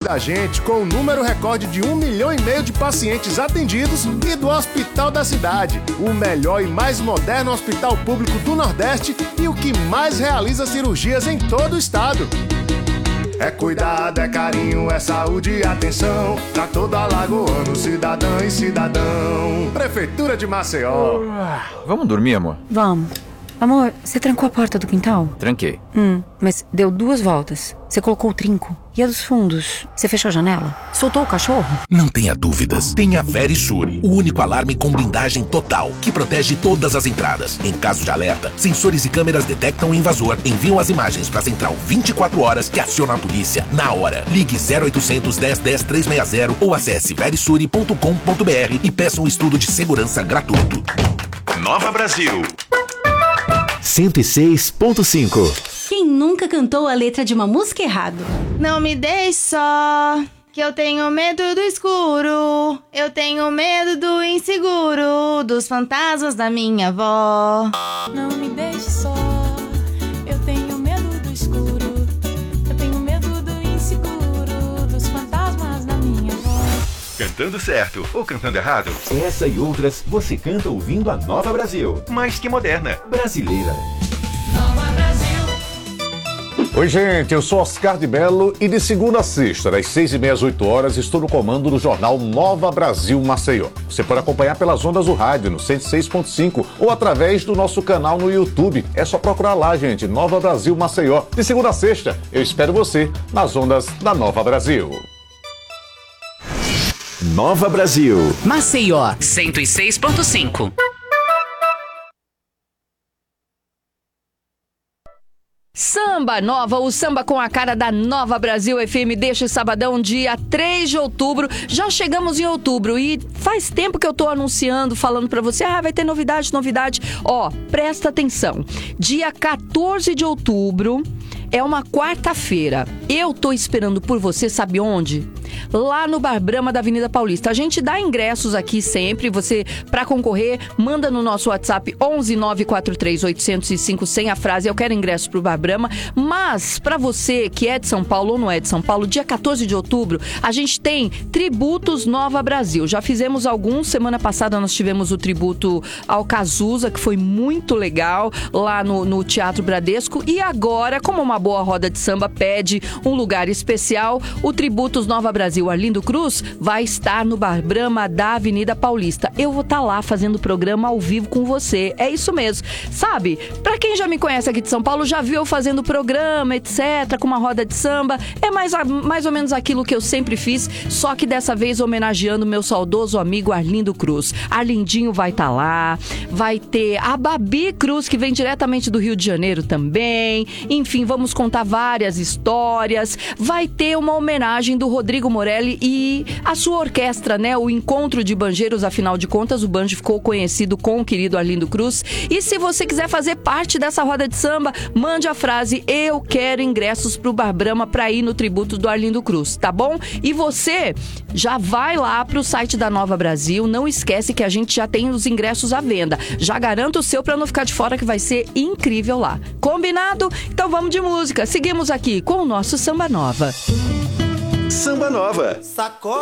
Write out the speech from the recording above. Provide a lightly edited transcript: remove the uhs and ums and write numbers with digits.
da gente com o número recorde de 1,5 milhão de pacientes atendidos e do Hospital da Cidade, o melhor e mais moderno hospital público do Nordeste e o que mais realiza cirurgias em todo o estado. É cuidado, é carinho, é saúde e atenção pra todo alagoano, cidadã e cidadão. Prefeitura de Maceió. Vamos dormir, amor? Vamos. Amor, você trancou a porta do quintal? Tranquei. Mas deu 2 voltas. Você colocou o trinco. E a dos fundos? Você fechou a janela? Soltou o cachorro? Não tenha dúvidas. Tenha Verisure, o único alarme com blindagem total, que protege todas as entradas. Em caso de alerta, sensores e câmeras detectam o invasor, enviam as imagens para a central 24 horas que aciona a polícia na hora. Ligue 0800 10 10 360 ou acesse verisure.com.br e peça um estudo de segurança gratuito. Nova Brasil 106.5. Quem nunca cantou a letra de uma música errado? Não me deixe só, que eu tenho medo do escuro. Eu tenho medo do inseguro, dos fantasmas da minha avó. Não me deixe só, eu tenho medo do escuro. Eu tenho medo do inseguro, dos fantasmas da minha avó. Cantando certo ou cantando errado? Essa e outras você canta ouvindo a Nova Brasil. Mais que moderna. Brasileira. Oi, gente, eu sou Oscar de Mello e de segunda a sexta, das 6h30 às 8h, estou no comando do jornal Nova Brasil Maceió. Você pode acompanhar pelas ondas do rádio no 106.5 ou através do nosso canal no YouTube. É só procurar lá, gente, Nova Brasil Maceió. De segunda a sexta, eu espero você nas ondas da Nova Brasil. Nova Brasil. Maceió, 106.5. Samba Nova, o samba com a cara da Nova Brasil FM deste sabadão, dia 3 de outubro. Já chegamos em outubro e faz tempo que eu tô anunciando, falando pra você, vai ter novidade. Ó, presta atenção. Dia 14 de outubro é uma quarta-feira. Eu tô esperando por você, sabe onde? Lá no Bar Brahma da Avenida Paulista. A gente dá ingressos aqui sempre. Você, pra concorrer, manda no nosso WhatsApp 11 943 805 100 a frase: eu quero ingressos pro Bar Brahma. Mas, pra você que é de São Paulo ou não é de São Paulo, dia 14 de outubro, a gente tem Tributos Nova Brasil. Já fizemos alguns. Semana passada nós tivemos o tributo ao Cazuza, que foi muito legal, lá no Teatro Bradesco. E agora, como uma boa roda de samba pede um lugar especial, o Tributos Nova Brasil Arlindo Cruz vai estar no Bar Brahma da Avenida Paulista. Eu vou estar lá fazendo o programa ao vivo com você. É isso mesmo. Sabe, pra quem já me conhece aqui de São Paulo, já viu eu fazendo programa, etc., com uma roda de samba. É mais ou menos aquilo que eu sempre fiz, só que dessa vez homenageando meu saudoso amigo Arlindo Cruz. Arlindinho vai estar lá, vai ter a Babi Cruz, que vem diretamente do Rio de Janeiro também. Enfim, vamos contar várias histórias. Vai ter uma homenagem do Rodrigo Morelli e a sua orquestra, né? O Encontro de Banjeiros, afinal de contas, o banjo ficou conhecido com o querido Arlindo Cruz. E se você quiser fazer parte dessa roda de samba, mande a frase: eu quero ingressos pro Bar Brahma pra ir no tributo do Arlindo Cruz, tá bom? E você já vai lá pro site da Nova Brasil, não esquece que a gente já tem os ingressos à venda. Já garanta o seu pra não ficar de fora, que vai ser incrível lá. Combinado? Então vamos de música. Seguimos aqui com o nosso Samba Nova. Samba Nova.